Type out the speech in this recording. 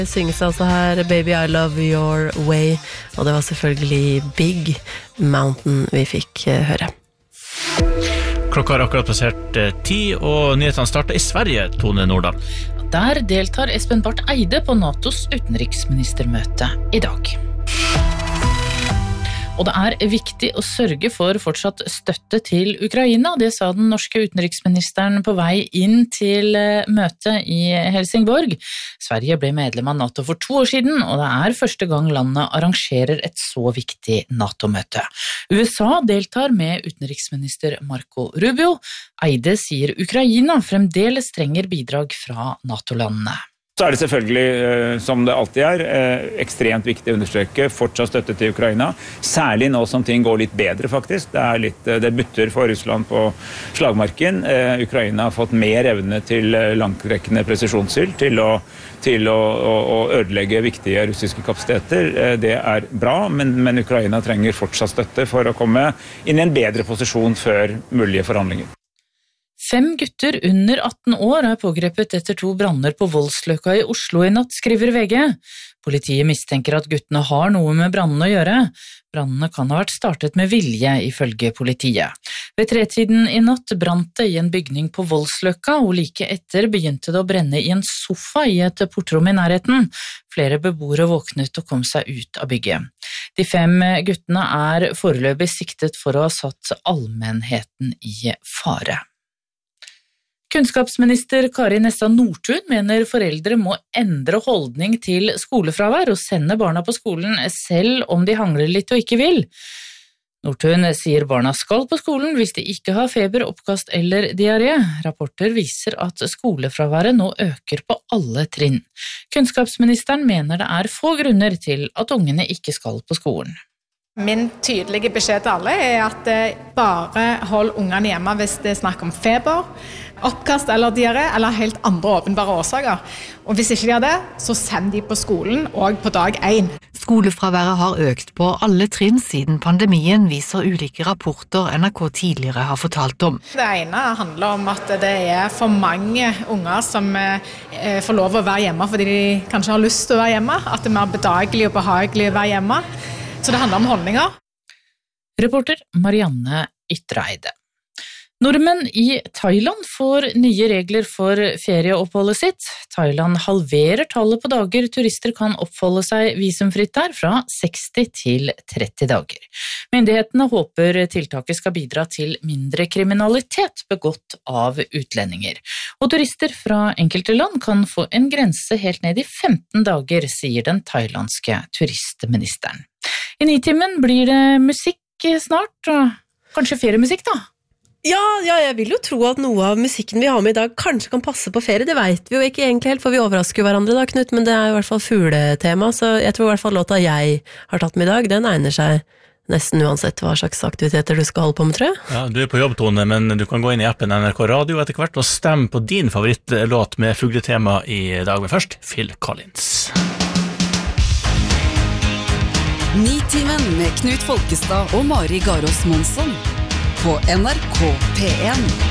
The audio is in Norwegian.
Det synges altså her Baby I Love Your Way, og det var selvfølgelig Big Mountain vi fikk høre. Klokka har akkurat passert 10, og nyhetene starter i Sverige, Tone Nordahl. Der deltar Espen Barth Eide på NATOs utenriksministermøte i dag. Og det er viktig å sørge for fortsatt støtte til Ukraina. Det sa den norske utenriksministeren på vei inn til møtet i Helsingborg. Sverige ble medlem av NATO for 2 år siden, og det er første gang landet arrangerer et så viktig NATO-møte. USA deltar med utenriksminister Marco Rubio. Eide sier Ukraina fremdeles trenger bidrag fra NATO-landene. Så er det selvfølgelig, som det alltid er, ekstremt viktig å understreke fortsatt støtte til Ukraina. Særlig nå som ting går litt bedre, faktisk. Det butter for Russland på slagmarken. Ukraina har fått mer evne til langtrekkende presisjonsskyld, til å ødelegge viktige russiske kapasiteter. Det er bra, men Ukraina trenger fortsatt støtte for å komme inn i en bedre posisjon før mulige forhandlinger. 5 gutter under 18 år er pågrepet etter 2 branner på Voldsløkka i Oslo i natt, skriver VG. Politiet mistenker at guttene har noe med brannene å gjøre. Brannene kan ha vært startet med vilje, ifølge politiet. Ved 3-tiden i natt brant det i en bygning på Voldsløkka, og like etter begynte det å brenne i en sofa i et portrom i nærheten. Flere beboere våknet og kom seg ut av bygget. De 5 guttene er foreløpig siktet for å ha satt allmennheten i fare. Kunnskapsminister Kari Nessa Nordtun mener foreldre må endre holdning til skolefravær og sende barna på skolen selv om de hangler litt og ikke vil. Nordtun sier barna skal på skolen hvis de ikke har feber, oppkast eller diaré. Rapporter viser at skolefraværet nå øker på alle trinn. Kunnskapsministeren mener det er få grunner til at ungene ikke skal på skolen. Min tydelige beskjed til alle er at bare hold ungene hjemme hvis det er snakk om feber, oppkast eller diaré, eller helt andre åpenbare årsaker. Og hvis ikke de har det, så send de på skolen, og på dag 1. Skolefraværet har økt på alle trinn siden pandemien, viser ulike rapporter NRK tidligere har fortalt om. Det ene handler om at det er for mange unger som får lov å være hjemme fordi de kanskje har lyst til å være hjemme, at det er mer bedagelig og behagelig å være hjemme. Så det handler om holdninger. Reporter Marianne Ytreide. Nordmenn i Thailand får nye regler for ferieoppholdet sitt. Thailand halverer tallet på dager turister kan oppholde seg visumfritt der, fra 60 til 30 dager. Myndighetene håper tiltaket skal bidra til mindre kriminalitet begått av utlendinger. Og turister fra enkelte land kan få en grense helt ned i 15 dager, sier den thailandske turistministeren. I Nitimen blir det musikk snart, og kanskje feriemusikk da? Ja, jeg vil jo tro at noe av musikken vi har med i dag kanskje kan passe på ferie. Det vet vi jo ikke egentlig helt, for vi overrasker hverandre da, Knut, men det er i hvert fall fugletema, så jeg tror i hvert fall låta jeg har tatt med i dag, den egner seg nesten uansett hva slags aktiviteter du skal holde på med, tror jeg. Ja, du er på jobb, Tone, men du kan gå inn i appen NRK Radio etter hvert og stemme på din favorittlåt med fugletema i dag. Men først, Phil Collins. Nitimen med Knut Folkestad og Mari Garås Monsson på NRK P1.